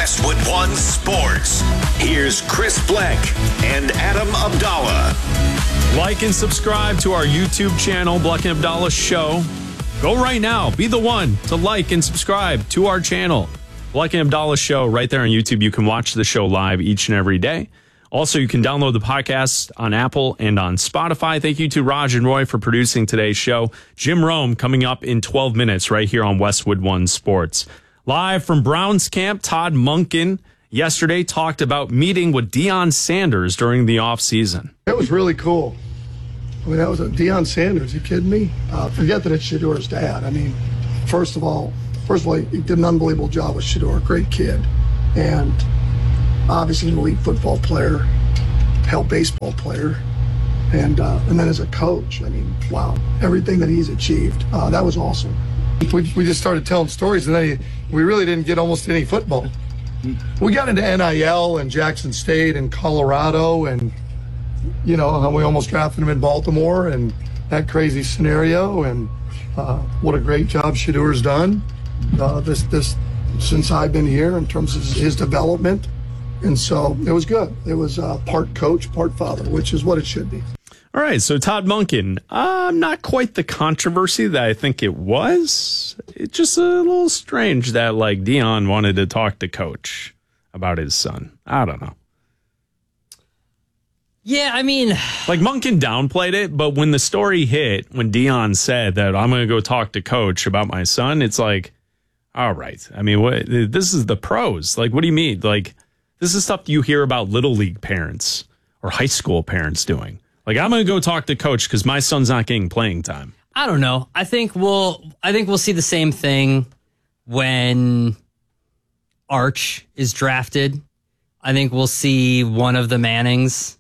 Westwood One Sports. Here's Chris Blank and Adam Abdallah. Like and subscribe to our YouTube channel, Blank and Abdallah Show. Go right now. Be the one to like and subscribe to our channel, Blank and Abdallah Show, right there on YouTube. You can watch the show live each and every day. Also, you can download the podcast on Apple and on Spotify. Thank you to Raj and Roy for producing today's show. Jim Rome coming up in 12 minutes right here on Westwood One Sports. Live from Browns camp, Todd Monken yesterday talked about meeting with Deion Sanders during the offseason. That was really cool. I mean, that was Deion Sanders. You kidding me? Forget that it's Shadour's dad. I mean, first of all, he did an unbelievable job with Shador. Great kid. And obviously an elite football player, hell baseball player. And then as a coach, I mean, wow, everything that he's achieved. That was awesome. We just started telling stories, and then we really didn't get almost any football. We got into NIL and Jackson State and Colorado, and we almost drafted him in Baltimore, and that crazy scenario. And what a great job Shadour's done this since I've been here in terms of his development. And so it was good. It was part coach, part father, which is what it should be. All right, so Todd Monken, not quite the controversy that I think it was. It's just a little strange that, Deion wanted to talk to Coach about his son. I don't know. Yeah, I mean... Monken downplayed it, but when the story hit, when Deion said that I'm going to go talk to Coach about my son, it's like, all right. I mean, this is the pros. What do you mean? This is stuff you hear about Little League parents or high school parents doing. I'm going to go talk to Coach because my son's not getting playing time. I don't know. I think we'll see the same thing when Arch is drafted. I think we'll see one of the Mannings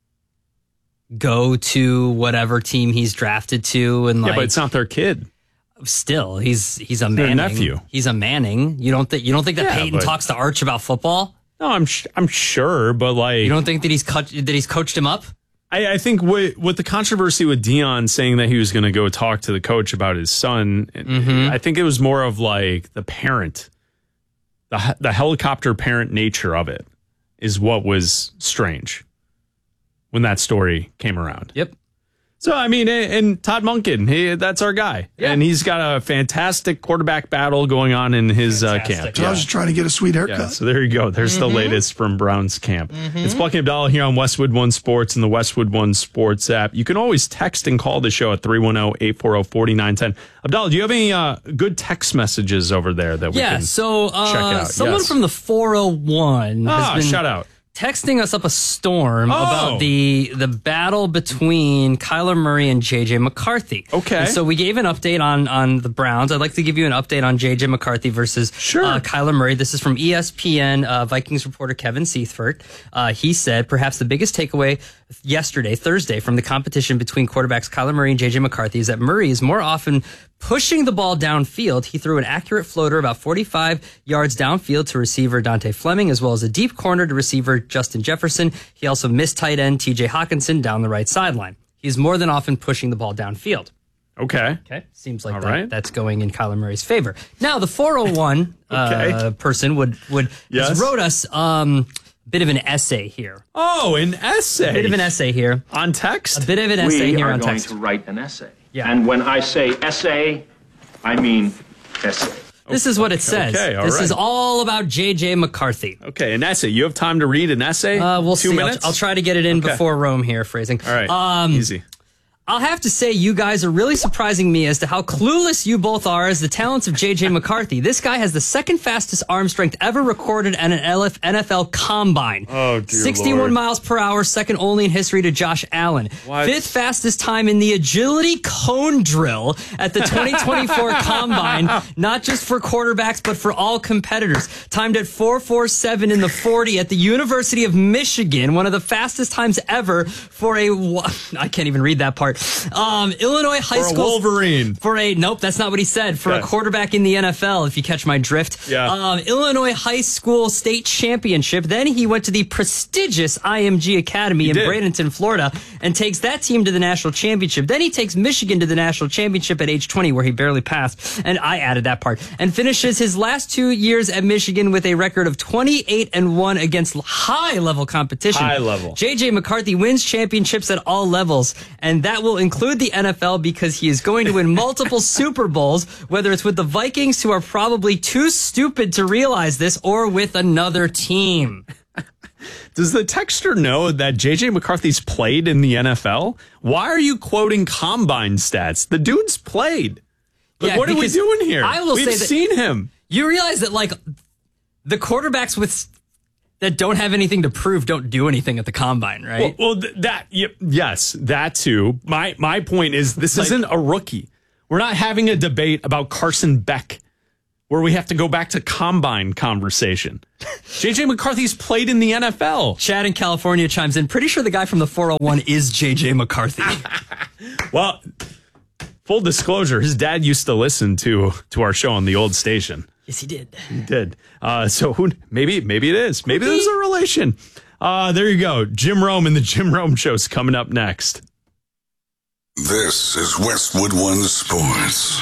go to whatever team he's drafted to, and yeah, but it's not their kid. Still, he's a Manning. Their nephew. He's a Manning. You don't think that Peyton talks to Arch about football? No, I'm sure, but you don't think that he's coached him up? I think with the controversy with Deion saying that he was going to go talk to the coach about his son, I think it was more of the parent, the helicopter parent nature of it is what was strange when that story came around. Yep. So, I mean, and Todd Monken, that's our guy. Yeah. And he's got a fantastic quarterback battle going on in his camp. I was just trying to get a sweet haircut. Yeah, so there you go. There's the latest from Browns camp. It's Blank and Abdallah here on Westwood One Sports and the Westwood One Sports app. You can always text and call the show at 310-840-4910. Abdallah, do you have any good text messages over there that we can check out? Someone from the 401 has been... shout out. Texting us up a storm about the battle between Kyler Murray and J.J. McCarthy. Okay. And so we gave an update on the Browns. I'd like to give you an update on J.J. McCarthy versus Kyler Murray. This is from ESPN Vikings reporter Kevin Seifert. He said, perhaps the biggest takeaway Thursday, from the competition between quarterbacks Kyler Murray and J.J. McCarthy is that Murray is more often pushing the ball downfield. He threw an accurate floater about 45 yards downfield to receiver Dante Fleming, as well as a deep corner to receiver Justin Jefferson. He also missed tight end TJ Hawkinson down the right sideline. He's more than often pushing the ball downfield. Okay. Seems like that's going in Kyler Murray's favor. Now, the 401 person wrote us bit of an essay here. Oh, an essay. A bit of an essay here. On text? A bit of an essay here on text. We are going to write an essay. Yeah. And when I say essay, I mean essay. This is what it says. This is all about J.J. McCarthy. Okay, an essay. You have time to read an essay? We'll see. 2 minutes? I'll try to get it in before Rome here, phrasing. All right, easy. I'll have to say you guys are really surprising me as to how clueless you both are as the talents of J.J. McCarthy. This guy has the second fastest arm strength ever recorded at an NFL combine. Oh, dear 61 Lord. miles per hour, second only in history to Josh Allen. What? Fifth fastest time in the agility cone drill at the 2024 combine, not just for quarterbacks, but for all competitors. Timed at 4.47 in the 40 at the University of Michigan, one of the fastest times ever for I can't even read that part. Illinois high For a school Wolverine. Nope, that's not what he said. For a quarterback in the NFL, if you catch my drift. Yeah. Illinois high school state championship. Then he went to the prestigious IMG Academy in Bradenton, Florida, and takes that team to the national championship. Then he takes Michigan to the national championship at age 20, where he barely passed. And I added that part. And finishes his last 2 years at Michigan with a record of 28-1 against high-level competition. High level. J.J. McCarthy wins championships at all levels, and that will include the NFL because he is going to win multiple Super Bowls, whether it's with the Vikings, who are probably too stupid to realize this, or with another team. Does the texter know that J.J. McCarthy's played in the NFL? Why are you quoting combine stats? The dude's played. Like, Yeah, what are we because doing here? I will We've say that- seen him. You realize that, like, the quarterbacks that don't have anything to prove don't do anything at the combine, right? Yes, that too. My point is this isn't a rookie. We're not having a debate about Carson Beck where we have to go back to combine conversation. J.J. McCarthy's played in the NFL. Chad in California chimes in. Pretty sure the guy from the 401 is J.J. McCarthy. Well, full disclosure, his dad used to listen to our show on the old station. Yes, he did. He did. So maybe it is. Maybe there's a relation. There you go. Jim Rome and the Jim Rome Show's coming up next. This is Westwood One Sports.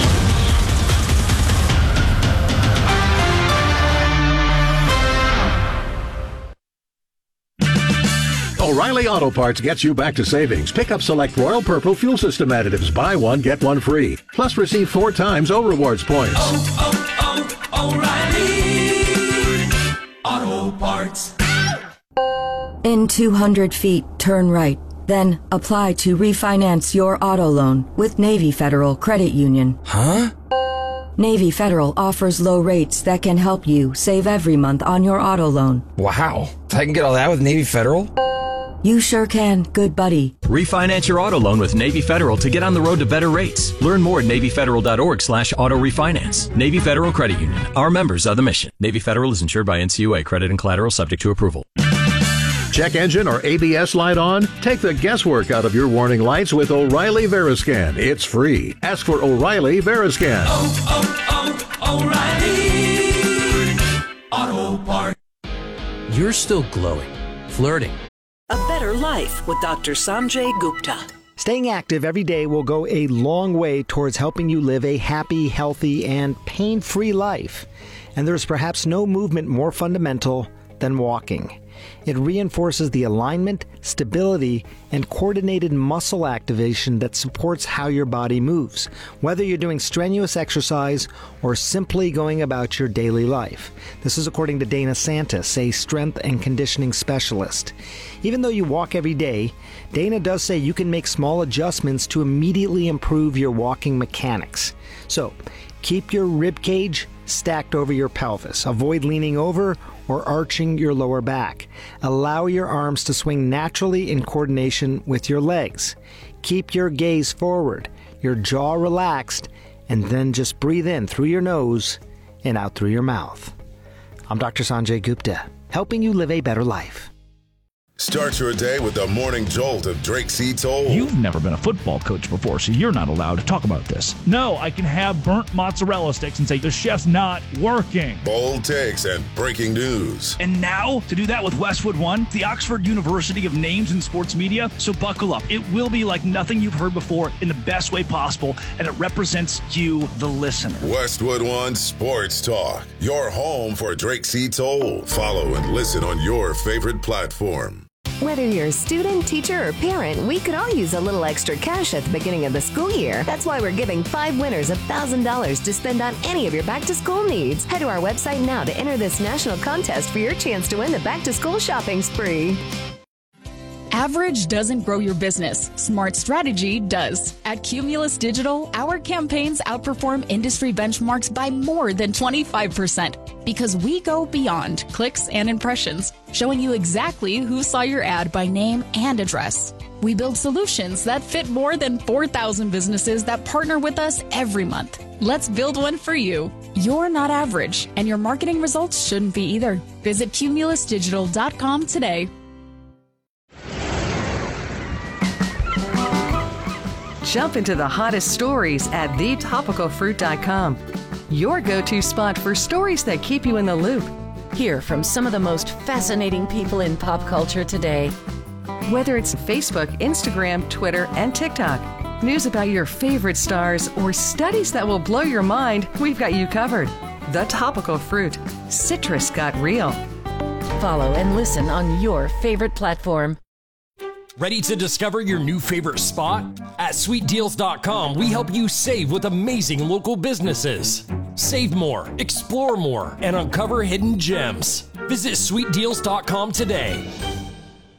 O'Reilly Auto Parts gets you back to savings. Pick up select Royal Purple fuel system additives. Buy one, get one free. Plus receive 4 times O Rewards points. O'Reilly Auto Parts. In 200 feet, turn right. Then apply to refinance your auto loan with Navy Federal Credit Union. Huh? Navy Federal offers low rates that can help you save every month on your auto loan. Wow. I can get all that with Navy Federal? You sure can, good buddy. Refinance your auto loan with Navy Federal to get on the road to better rates. Learn more at NavyFederal.org/auto refinance. Navy Federal Credit Union. Our members are the mission. Navy Federal is insured by NCUA. Credit and collateral subject to approval. Check engine or ABS light on? Take the guesswork out of your warning lights with O'Reilly Veriscan. It's free. Ask for O'Reilly Veriscan. O'Reilly Auto Parts. You're still glowing, flirting. A better life with Dr. Sanjay Gupta. Staying active every day will go a long way towards helping you live a happy, healthy, and pain-free life. And there's perhaps no movement more fundamental than walking. It reinforces the alignment, stability, and coordinated muscle activation that supports how your body moves, whether you're doing strenuous exercise or simply going about your daily life. This is according to Dana Santis, a strength and conditioning specialist. Even though you walk every day, Dana does say you can make small adjustments to immediately improve your walking mechanics. So, keep your rib cage stacked over your pelvis. Avoid leaning over or arching your lower back. Allow your arms to swing naturally in coordination with your legs. Keep your gaze forward, your jaw relaxed, and then just breathe in through your nose and out through your mouth. I'm Dr. Sanjay Gupta, helping you live a better life. Start your day with the morning jolt of Drake C. Toll. You've never been a football coach before, so you're not allowed to talk about this. No, I can have burnt mozzarella sticks and say the chef's not working. Bold takes and breaking news. And now, to do that with Westwood One, the Oxford University of Names in Sports Media. So buckle up. It will be like nothing you've heard before in the best way possible, and it represents you, the listener. Westwood One Sports Talk, your home for Drake C. Toll. Follow and listen on your favorite platform. Whether you're a student, teacher, or parent, we could all use a little extra cash at the beginning of the school year. That's why we're giving 5 winners $1,000 to spend on any of your back-to-school needs. Head to our website now to enter this national contest for your chance to win the back-to-school shopping spree. Average doesn't grow your business. Smart strategy does. At Cumulus Digital, our campaigns outperform industry benchmarks by more than 25% because we go beyond clicks and impressions, showing you exactly who saw your ad by name and address. We build solutions that fit more than 4,000 businesses that partner with us every month. Let's build one for you. You're not average, and your marketing results shouldn't be either. Visit cumulusdigital.com today. Jump into the hottest stories at thetopicalfruit.com. Your go-to spot for stories that keep you in the loop. Hear from some of the most fascinating people in pop culture today. Whether it's Facebook, Instagram, Twitter, and TikTok, news about your favorite stars, or studies that will blow your mind, we've got you covered. The Topical Fruit. Citrus got real. Follow and listen on your favorite platform. Ready to discover your new favorite spot? At sweetdeals.com, we help you save with amazing local businesses. Save more, explore more, and uncover hidden gems. Visit sweetdeals.com today.